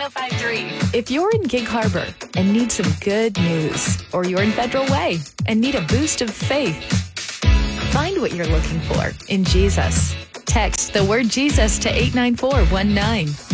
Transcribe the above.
105.3. If you're in Gig Harbor and need some good news, or you're in Federal Way and need a boost of faith, find what you're looking for in Jesus. Text the word Jesus to 89419.